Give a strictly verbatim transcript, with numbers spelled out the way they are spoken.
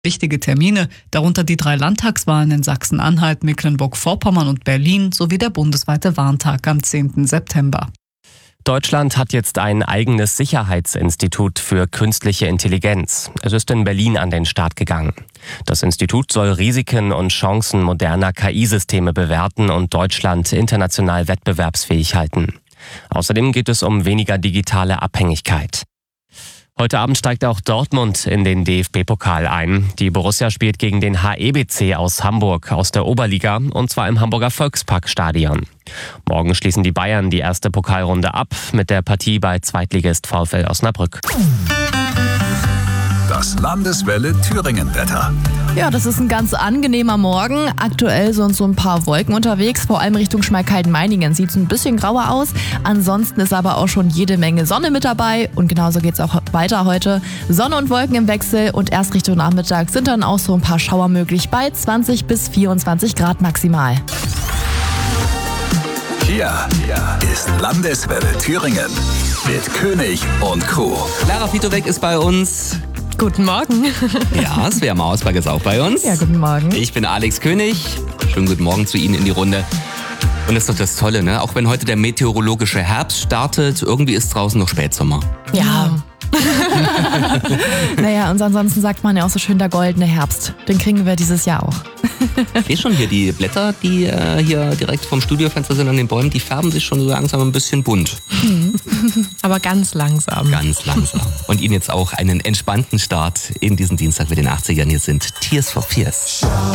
Wichtige Termine, darunter die drei Landtagswahlen in Sachsen-Anhalt, Mecklenburg-Vorpommern und Berlin sowie der bundesweite Warntag am zehnten September. Deutschland hat jetzt ein eigenes Sicherheitsinstitut für künstliche Intelligenz. Es ist in Berlin an den Start gegangen. Das Institut soll Risiken und Chancen moderner K I-Systeme bewerten und Deutschland international wettbewerbsfähig halten. Außerdem geht es um weniger digitale Abhängigkeit. Heute Abend steigt auch Dortmund in den D F B-Pokal ein. Die Borussia spielt gegen den H E B C aus Hamburg aus der Oberliga, und zwar im Hamburger Volksparkstadion. Morgen schließen die Bayern die erste Pokalrunde ab mit der Partie bei Zweitligist VfL Osnabrück. Das Landeswelle Thüringen-Wetter. Ja, das ist ein ganz angenehmer Morgen. Aktuell sind so ein paar Wolken unterwegs, vor allem Richtung Schmalkalden-Meiningen. Sieht es ein bisschen grauer aus. Ansonsten ist aber auch schon jede Menge Sonne mit dabei. Und genauso geht es auch weiter heute. Sonne und Wolken im Wechsel, und erst Richtung Nachmittag sind dann auch so ein paar Schauer möglich bei zwanzig bis vierundzwanzig Grad maximal. Hier ist Landeswelle Thüringen mit König und Crew. Lara Fitowek ist bei uns. Guten Morgen. Ja, Svea Mausberg ist auch bei uns. Ja, guten Morgen. Ich bin Alex König. Schönen guten Morgen zu Ihnen in die Runde. Und das ist doch das Tolle, ne? Auch wenn heute der meteorologische Herbst startet, irgendwie ist draußen noch Spätsommer. Ja. Naja, und ansonsten sagt man ja auch so schön, der goldene Herbst. Den kriegen wir dieses Jahr auch. Ich sehe schon hier die Blätter, die äh, hier direkt vom Studiofenster sind an den Bäumen, die färben sich schon so langsam ein bisschen bunt. Mhm. Aber ganz langsam. Ganz langsam. Und Ihnen jetzt auch einen entspannten Start in diesen Dienstag mit den achtzigern. Hier sind Tears for Fears.